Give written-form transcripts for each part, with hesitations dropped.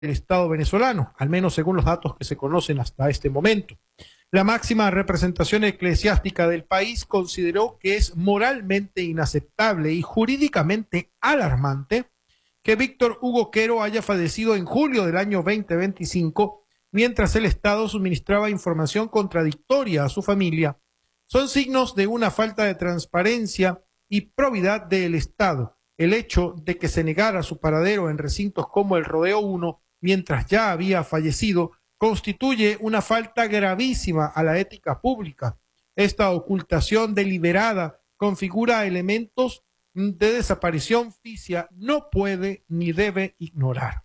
del Estado venezolano, al menos según los datos que se conocen hasta este momento. La máxima representación eclesiástica del país consideró que es moralmente inaceptable y jurídicamente alarmante que Víctor Hugo Quero haya fallecido en julio del año 2025, mientras el Estado suministraba información contradictoria a su familia. Son signos de una falta de transparencia y probidad del Estado. El hecho de que se negara su paradero en recintos como el Rodeo 1, mientras ya había fallecido, constituye una falta gravísima a la ética pública. Esta ocultación deliberada configura elementos de desaparición ficticia, no puede ni debe ignorar.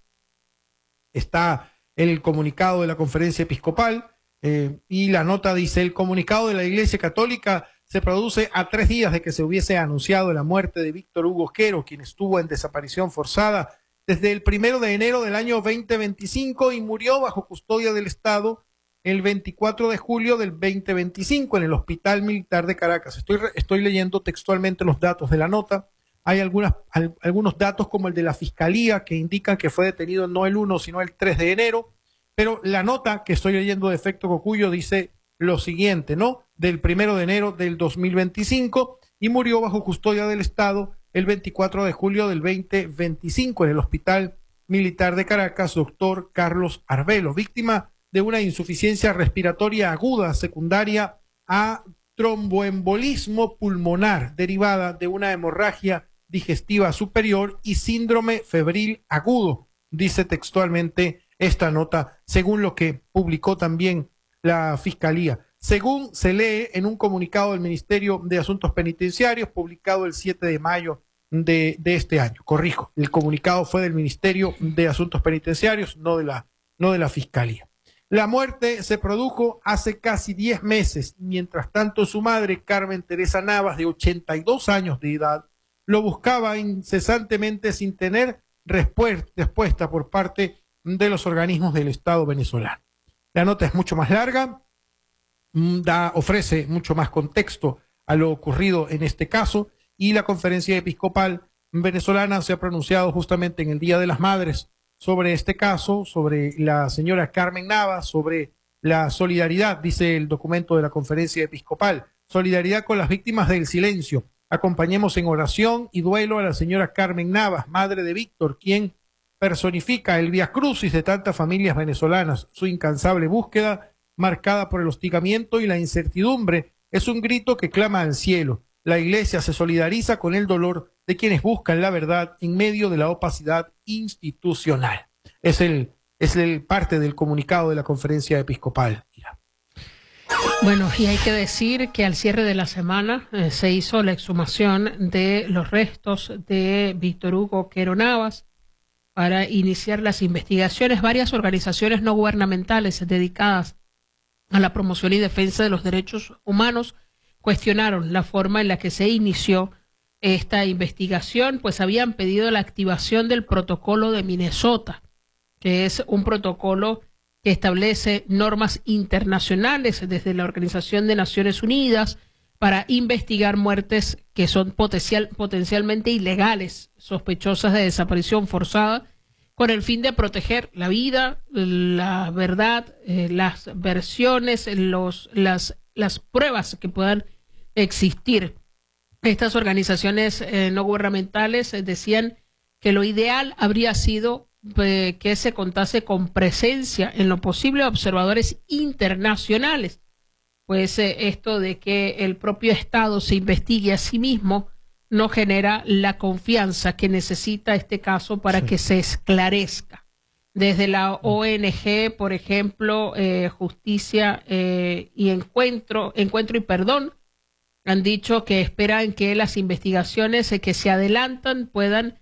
Está el comunicado de la Conferencia Episcopal y la nota dice: el comunicado de la Iglesia Católica se produce a 3 días de que se hubiese anunciado la muerte de Víctor Hugo Quero, quien estuvo en desaparición forzada desde el 1 de enero del año 2025 y murió bajo custodia del Estado el 24 de julio del 2025 en el Hospital Militar de Caracas. Estoy leyendo textualmente los datos de la nota. Hay algunos datos como el de la Fiscalía que indican que fue detenido no el 1 sino el 3 de enero, pero la nota que estoy leyendo de Efecto Cocuyo dice lo siguiente, ¿no? Del 1 de enero del 2025 y murió bajo custodia del Estado el 24 de julio del 2025 en el Hospital Militar de Caracas, doctor Carlos Arbelo, víctima de una insuficiencia respiratoria aguda secundaria a tromboembolismo pulmonar derivada de una hemorragia digestiva superior y síndrome febril agudo, dice textualmente esta nota, según lo que publicó también la Fiscalía. Según se lee en un comunicado del Ministerio de Asuntos Penitenciarios publicado el 7 de mayo de este año. Corrijo, el comunicado fue del Ministerio de Asuntos Penitenciarios, no de la Fiscalía. La muerte se produjo hace casi 10 meses. Mientras tanto, su madre, Carmen Teresa Navas, de 82 años de edad, lo buscaba incesantemente sin tener respuesta por parte de los organismos del Estado venezolano. La nota es mucho más larga, ofrece mucho más contexto a lo ocurrido en este caso, y la Conferencia Episcopal venezolana se ha pronunciado justamente en el Día de las Madres sobre este caso, sobre la señora Carmen Navas, sobre la solidaridad, dice el documento de la Conferencia Episcopal, solidaridad con las víctimas del silencio. Acompañemos en oración y duelo a la señora Carmen Navas, madre de Víctor, quien personifica el viacrucis de tantas familias venezolanas. Su incansable búsqueda, marcada por el hostigamiento y la incertidumbre, es un grito que clama al cielo. La Iglesia se solidariza con el dolor de quienes buscan la verdad en medio de la opacidad institucional. Es el parte del comunicado de la Conferencia Episcopal. Bueno, y hay que decir que al cierre de la semana se hizo la exhumación de los restos de Víctor Hugo Quero Navas para iniciar las investigaciones. Varias organizaciones no gubernamentales dedicadas a la promoción y defensa de los derechos humanos cuestionaron la forma en la que se inició esta investigación, pues habían pedido la activación del protocolo de Minnesota, que es un protocolo que establece normas internacionales desde la Organización de Naciones Unidas para investigar muertes que son potencialmente ilegales, sospechosas de desaparición forzada, con el fin de proteger la vida, la verdad, las versiones, las pruebas que puedan existir. Estas organizaciones no gubernamentales decían que lo ideal habría sido que se contase con presencia en lo posible de observadores internacionales, pues esto de que el propio Estado se investigue a sí mismo no genera la confianza que necesita este caso para que se esclarezca. Desde la ONG, por ejemplo, Justicia y Encuentro y Perdón, han dicho que esperan que las investigaciones que se adelantan puedan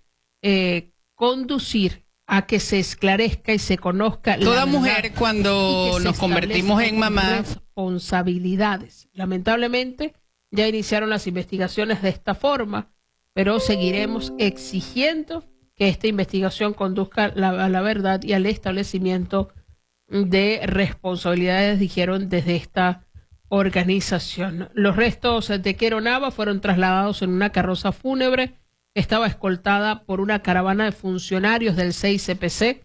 conducir a que se esclarezca y se conozca toda mujer cuando nos convertimos en mamá. Responsabilidades. Lamentablemente ya iniciaron las investigaciones de esta forma, pero seguiremos exigiendo que esta investigación conduzca a la verdad y al establecimiento de responsabilidades, dijeron desde esta organización. Los restos de Quero Navas fueron trasladados en una carroza fúnebre que estaba escoltada por una caravana de funcionarios del CICPC